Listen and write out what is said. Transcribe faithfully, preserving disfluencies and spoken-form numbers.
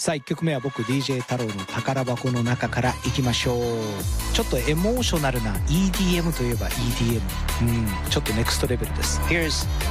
さあいっきょくめは僕 ディージェー 太郎の宝箱の中からいきましょう。ちょっとエモーショナルな イーディーエム といえば イーディーエム、うん、ちょっとネクストレベルです。 Here's